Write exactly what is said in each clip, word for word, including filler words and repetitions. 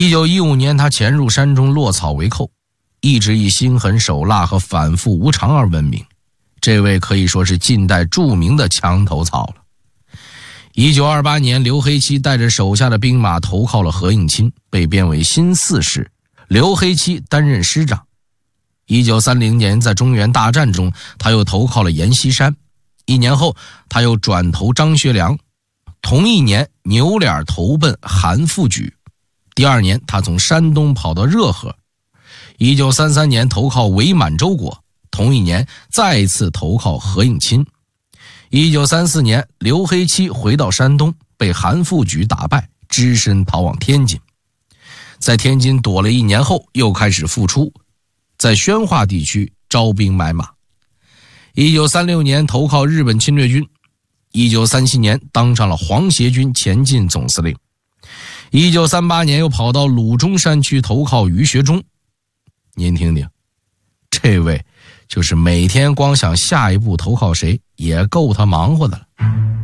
一九一五年，他潜入山中落草为寇，一直以心狠手辣和反复无常而闻名。这位可以说是近代著名的墙头草了。一九二八年，刘黑七带着手下的兵马投靠了何应钦，被编为新四师，刘黑七担任师长。一九三零年，在中原大战中，他又投靠了阎锡山。一年后，他又转投张学良。同一年，扭脸投奔韩复榘。第二年，他从山东跑到热河。一九三三年，投靠伪满洲国。同一年，再一次投靠何应钦。一九三四年，刘黑七回到山东，被韩复榘打败，只身逃往天津。在天津躲了一年后，又开始复出，在宣化地区招兵买马。一九三六年，投靠日本侵略军。一九三七年，当上了皇协军前进总司令。一九三八年，又跑到鲁中山区投靠于学忠。您听听，这位就是每天光想下一步投靠谁也够他忙活的了。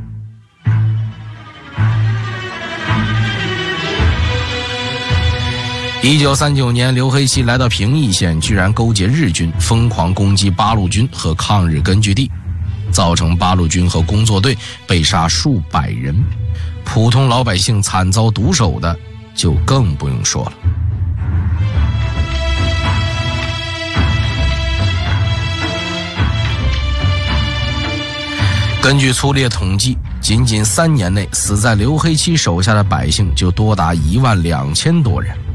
一九三九年，刘黑七来到平邑县，居然勾结日军，疯狂攻击八路军和抗日根据地，造成八路军和工作队被杀数百人，普通老百姓惨遭毒手的就更不用说了。根据粗略统计，仅仅三年内死在刘黑七手下的百姓就多达一万两千多人。